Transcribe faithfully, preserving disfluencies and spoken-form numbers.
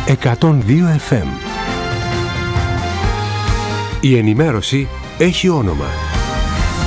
εκατόν δύο εφ εμ. Η ενημέρωση έχει όνομα.